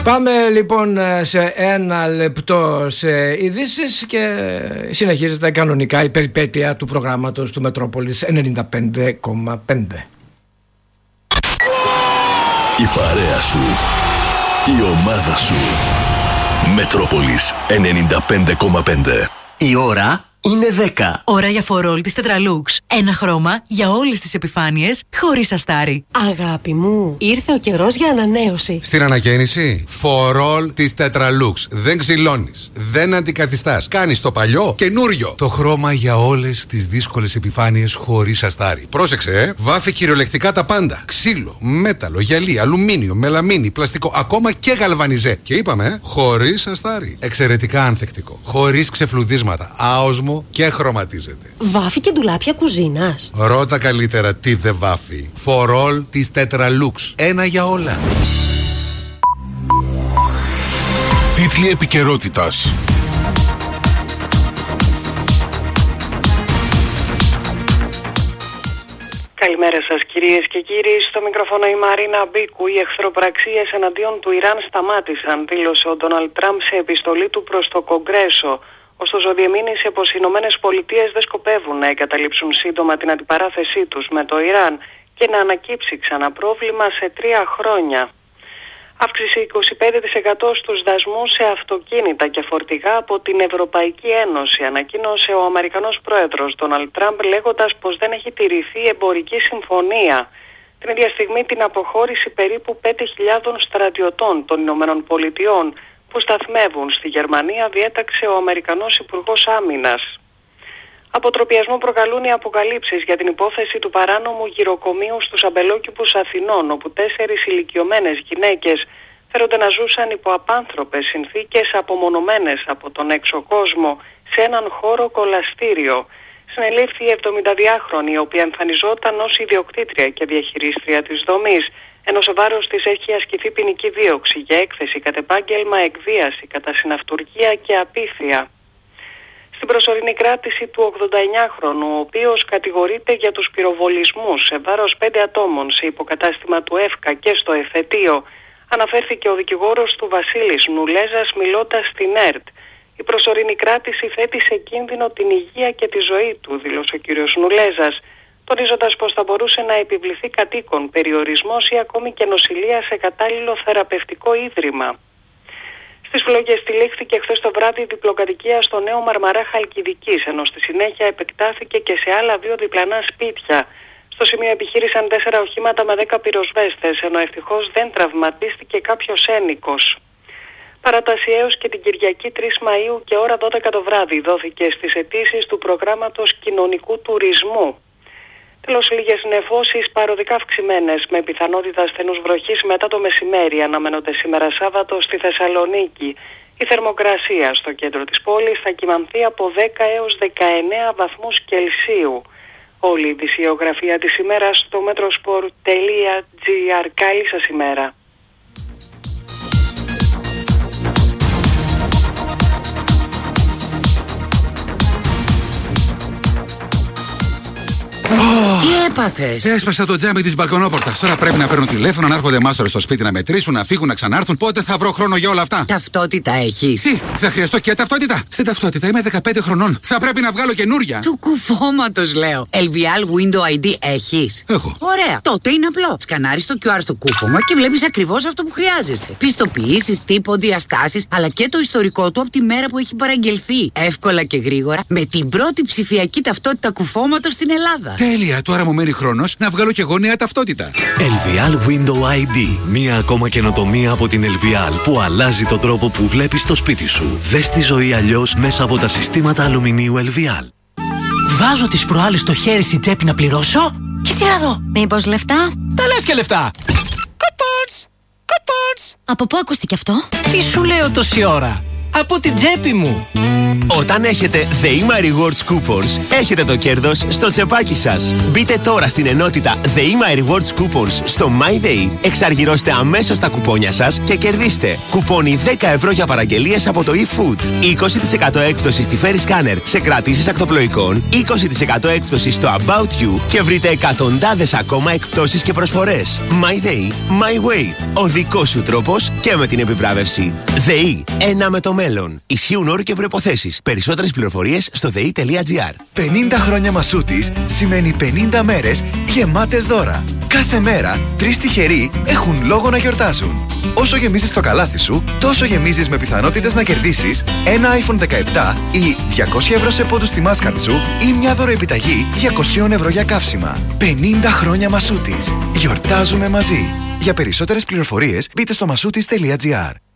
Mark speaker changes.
Speaker 1: Πάμε λοιπόν σε ένα λεπτό σε ειδήσεις και συνεχίζεται κανονικά η περιπέτεια του προγράμματος του Μετρόπολης 95,5.
Speaker 2: Η παρέα σου, η ομάδα σου. Μετρόπολης 95,5.
Speaker 3: Η ώρα είναι 10.
Speaker 4: Ώρα για φορόλ της Tetralux. Ένα χρώμα για όλες τις επιφάνειες, χωρίς αστάρι.
Speaker 5: Αγάπη μου, ήρθε ο καιρός για ανανέωση.
Speaker 6: Στην ανακαίνιση, φορόλ της Tetralux. Δεν ξυλώνεις, δεν αντικαθιστάς. Κάνεις το παλιό καινούριο. Το χρώμα για όλες τις δύσκολες επιφάνειες, χωρίς αστάρι. Πρόσεξε, βάφει κυριολεκτικά τα πάντα. Ξύλο, μέταλλο, γυαλί, αλουμίνιο, μελαμίνη, πλαστικό, ακόμα και γαλβανιζέ. Και είπαμε, χωρίς αστάρι. Εξαιρετικά ανθεκτικό. Χωρίς ξεφλουδίσματα. Άοσμο και χρωματίζεται.
Speaker 5: Βάφει και ντουλάπια κουζίνας.
Speaker 6: Ρώτα καλύτερα τι δεν βάφει. Φορόλ της Tetralux. Ένα για όλα.
Speaker 7: Τίτλοι επικαιρότητας.
Speaker 8: Καλημέρα σας κυρίες και κύριοι. Στο μικρόφωνο η Μαρίνα Μπίκου. Οι εχθροπραξίες εναντίον του Ιράν σταμάτησαν, δήλωσε ο Ντόναλντ Τραμπ σε επιστολή του προς το Κογκρέσο. Ωστόσο, διεμήνυσε πως οι Ηνωμένες Πολιτείες δεν σκοπεύουν να εγκαταλείψουν σύντομα την αντιπαράθεσή τους με το Ιράν και να ανακύψει ξανά πρόβλημα σε 3 χρόνια. Αύξηση 25% στους δασμούς σε αυτοκίνητα και φορτηγά από την Ευρωπαϊκή Ένωση, ανακοίνωσε ο Αμερικανός Πρόεδρος Ντόναλντ Τραμπ, λέγοντας πως δεν έχει τηρηθεί εμπορική συμφωνία. Την ίδια στιγμή την αποχώρηση περίπου 5.000 στρατιωτών των Ηνωμένων Πολιτειών που σταθμεύουν στη Γερμανία διέταξε ο Αμερικανός Υπουργός Άμυνας. Αποτροπιασμό προκαλούν οι αποκαλύψεις για την υπόθεση του παράνομου γυροκομείου στους Αμπελόκηπους Αθηνών, όπου 4 ηλικιωμένες γυναίκες φέρονται να ζούσαν υπό απάνθρωπες συνθήκες, απομονωμένες από τον έξω κόσμο, σε έναν χώρο κολαστήριο. Συνελήφθη η 72χρονη, η οποία εμφανιζόταν ως ιδιοκτήτρια και διαχειρίστρια της δομής, ενώ σε βάρος της έχει ασκηθεί ποινική δίωξη για έκθεση κατ' επάγγελμα, εκβίαση κατά συναυτουργία και απίθεια. Στην προσωρινή κράτηση του 89χρονου, ο οποίος κατηγορείται για τους πυροβολισμούς σε βάρος 5 ατόμων σε υποκατάστημα του ΕΦΚΑ και στο εφετείο, αναφέρθηκε ο δικηγόρος του Βασίλης Νουλέζας μιλώντας στην ΕΡΤ. Η προσωρινή κράτηση θέτει σε κίνδυνο την υγεία και τη ζωή του, δήλωσε ο κ. Νουλέζας, τονίζοντας πως θα μπορούσε να επιβληθεί κατοίκον περιορισμός ή ακόμη και νοσηλεία σε κατάλληλο θεραπευτικό ίδρυμα. Στις Φλόγες τυλίχθηκε χθες το βράδυ διπλοκατοικία στο Νέο Μαρμαρά Χαλκιδικής, ενώ στη συνέχεια επεκτάθηκε και σε άλλα 2 διπλανά σπίτια. Στο σημείο επιχείρησαν 4 οχήματα με 10 πυροσβέστες, ενώ ευτυχώς δεν τραυματίστηκε κάποιος ένικος. Παράταση έως και την Κυριακή 3 Μαΐου και ώρα 12 το βράδυ δόθηκε στις αιτήσεις του προγράμματος κοινωνικού τουρισμού. Τέλος, λίγες νεφώσεις παροδικά αυξημένες με πιθανότητα ασθενούς βροχής μετά το μεσημέρι αναμένονται σήμερα Σάββατο στη Θεσσαλονίκη. Η θερμοκρασία στο κέντρο της πόλης θα κυμανθεί από 10 έως 19 βαθμούς Κελσίου. Όλη η ειδησιογραφία της ημέρας στο metrosport.gr. Καλή σας ημέρα.
Speaker 3: Τι έπαθες?
Speaker 6: Έσπασα το τζάμι της μπαλκονόπορτας. Τώρα πρέπει να παίρνω τηλέφωνο, να έρχονται μάστορες στο σπίτι να μετρήσουν, να φύγουν, να ξανάρθουν. Πότε θα βρω χρόνο για όλα αυτά?
Speaker 3: Ταυτότητα έχεις?
Speaker 6: Τι, θα χρειαστώ και ταυτότητα? Στην ταυτότητα είμαι 15 χρονών. Θα πρέπει να βγάλω καινούρια.
Speaker 3: Του κουφώματος λέω. LVL Window ID έχεις?
Speaker 6: Έχω.
Speaker 3: Ωραία. Τότε είναι απλό. Σκανάρεις το QR στο κούφωμα και βλέπεις ακριβώς αυτό που χρειάζεσαι. Πιστοποιήσεις, τύπο, διαστάσεις, αλλά και το ιστορικό του από τη μέρα που έχει παραγγελθεί. Εύκολα και γρήγορα με την πρώτη ψηφιακή ταυτότητα κουφώματος στην Ελλάδα.
Speaker 6: Τέλεια, τώρα μου μένει χρόνος να βγάλω κι εγώ νέα ταυτότητα.
Speaker 2: LVL Window ID. Μία ακόμα καινοτομία από την LVL που αλλάζει τον τρόπο που βλέπεις το σπίτι σου. Δες τη ζωή αλλιώς μέσα από τα συστήματα αλουμινίου LVL.
Speaker 9: Βάζω τις προάλλες στο χέρι στην τσέπη να πληρώσω και τι να δω?
Speaker 4: Μήπως λεφτά?
Speaker 9: Τα λες και λεφτά.
Speaker 4: Από πού ακούστηκε αυτό?
Speaker 9: Τι σου λέω τόση ώρα?
Speaker 1: από την τσέπη μου.
Speaker 10: Όταν έχετε The Rewards Coupons, έχετε το κέρδος στο τσεπάκι σας. Μπείτε τώρα στην ενότητα The Rewards Coupons στο MyDay, εξαργυρώστε αμέσως τα κουπόνια σας και κερδίστε κουπόνι 10 ευρώ για παραγγελίες από το eFood, 20% έκπτωση στη Ferry Scanner σε κρατήσεις ακτοπλοϊκών, 20% έκπτωση στο About You και βρείτε εκατοντάδες ακόμα εκπτώσεις και προσφορές. MyDay, My Way. Ο δικός σου τρόπος και με την επιβράβευση. ΔΕΗ. Ένα με το μέλλον. Ισχύουν όροι και προϋποθέσεις. Περισσότερες πληροφορίες στο ΔΕΗ.gr.
Speaker 11: 50 χρόνια Μασούτης σημαίνει 50 μέρες γεμάτες δώρα. Κάθε μέρα 3 τυχεροί έχουν λόγο να γιορτάζουν. Όσο γεμίζεις το καλάθι σου, τόσο γεμίζεις με πιθανότητες να κερδίσεις ένα iPhone 17 ή 200 ευρώ σε πόντους στη Mastercard σου ή μια δωροεπιταγή 200 ευρώ για καύσιμα. 50 χρόνια Μασούτης. Γιορτάζουμε μαζί. Για περισσότερες πληροφορίες μπείτε στο masoutis.gr.